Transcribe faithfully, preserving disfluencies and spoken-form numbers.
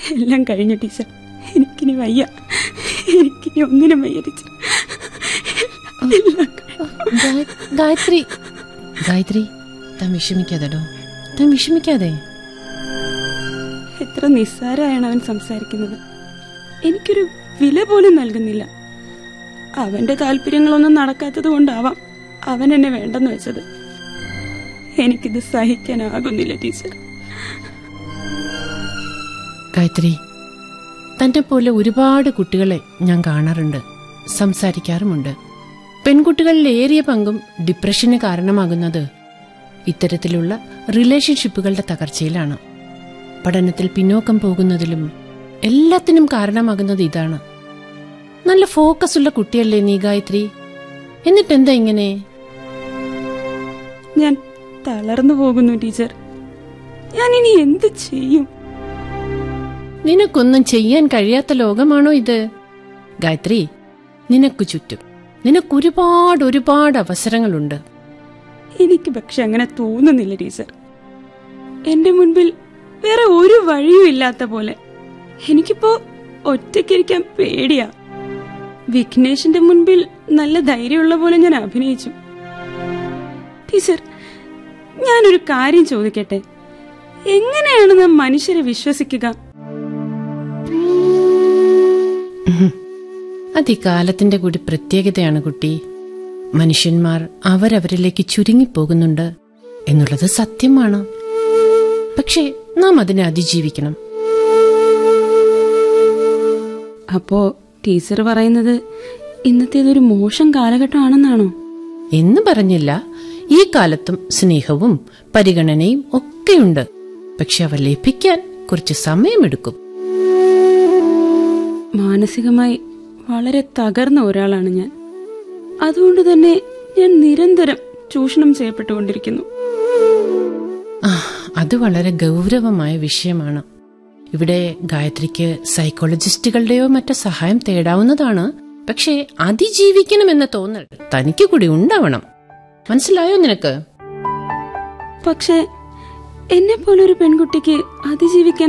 എല്ലാം കഴിഞ്ഞു ടീച്ചർ. എനിക്കിനി വയ്യ, എനിക്കിനി ഒന്നിനും വയ്യ ടീച്ചർ. ഗായത്രി, ഗായത്രി, താൻ വിഷമിക്കാതെടോ, താൻ വിഷമിക്കാതെ. എത്ര നിസ്സാരമാണ് അവൻ സംസാരിക്കുന്നത്. എനിക്കൊരു വില പോലും നൽകുന്നില്ല. അവന്റെ താല്പര്യങ്ങളൊന്നും നടക്കാത്തത് കൊണ്ടാവാം അവൻ എന്നെ വേണ്ടെന്ന് വെച്ചത്. എനിക്കിത് സഹിക്കാനാകുന്നില്ല ടീച്ചർ. ഗായത്രി, തന്നെ പോലെ ഒരുപാട് കുട്ടികളെ ഞാൻ കാണാറുണ്ട്, സംസാരിക്കാറുമുണ്ട്. പെൺകുട്ടികളിൽ ഏറിയ പങ്കും ഡിപ്രഷന് കാരണമാകുന്നത് ഇത്തരത്തിലുള്ള റിലേഷൻഷിപ്പുകളുടെ തകർച്ചയിലാണ്. പഠനത്തിൽ പിന്നോക്കം പോകുന്നതിലും എല്ലാത്തിനും കാരണമാകുന്നത് ഇതാണ്. നല്ല ഫോക്കസ് ഉള്ള കുട്ടിയല്ലേ നീ ഗായത്രി, എന്നിട്ടെന്താ ഇങ്ങനെ? ഞാൻ തളർന്നു പോകുന്നു ടീച്ചർ. ഞാൻ ഇനി എന്ത് ചെയ്യും? നിനക്കൊന്നും ചെയ്യാൻ കഴിയാത്ത ലോകമാണോ ഇത്? ഗായത്രി, നിനക്ക് ചുറ്റും നിനക്കൊരുപാട് ഒരുപാട് അവസരങ്ങളുണ്ട്. എനിക്ക് പക്ഷെ അങ്ങനെ തോന്നുന്നില്ല ടീച്ചർ. എന്റെ മുൻപിൽ വേറെ ഒരു വഴിയും ഇല്ലാത്ത പോലെ. എനിക്കിപ്പോ ഒറ്റയ്ക്കിരിക്കാൻ പേടിയാ. വിഘ്നേഷിന്റെ മുൻപിൽ നല്ല ധൈര്യമുള്ള പോലെ ഞാൻ അഭിനയിച്ചു. ടീച്ചർ, ഞാനൊരു കാര്യം ചോദിക്കട്ടെ. എങ്ങനെയാണ് നാം മനുഷ്യരെ വിശ്വസിക്കുക? അത് ഈ കാലത്തിന്റെ കൂടി പ്രത്യേകതയാണ് കുട്ടി. മനുഷ്യന്മാർ അവരവരിലേക്ക് ചുരുങ്ങിപ്പോകുന്നുണ്ട് എന്നുള്ളത് സത്യമാണ്. പക്ഷേ നാം അതിനെ അതിജീവിക്കണം. അപ്പോ ടീച്ചർ പറയുന്നത് ഇന്നത്തേതൊരു മോശം കാലഘട്ടമാണെന്നാണോ? എന്ന് പറഞ്ഞില്ല. ഈ കാലത്തും സ്നേഹവും പരിഗണനയും ഒക്കെയുണ്ട്. പക്ഷെ അവ ലഭിക്കാൻ കുറച്ച് സമയമെടുക്കും. മാനസികമായി വളരെ തകർന്ന ഒരാളാണ് ഞാൻ. അതുകൊണ്ട് തന്നെ ഞാൻ നിരന്തരം ചൂഷണം ചെയ്യപ്പെട്ടുകൊണ്ടിരിക്കുന്നു. അത് വളരെ ഗൗരവമായ വിഷയമാണ്. ഇവിടെ ഗായത്രിക്ക് സൈക്കോളജിസ്റ്റുകളുടെയോ മറ്റോ സഹായം തേടാവുന്നതാണ്. പക്ഷേ അതിജീവിക്കണമെന്ന തോന്നൽ തനിക്ക് കൂടി ഉണ്ടാവണം. മനസ്സിലായോ നിനക്ക്? പക്ഷേ എന്നെ പോലൊരു പെൺകുട്ടിക്ക് അതിജീവിക്കാൻ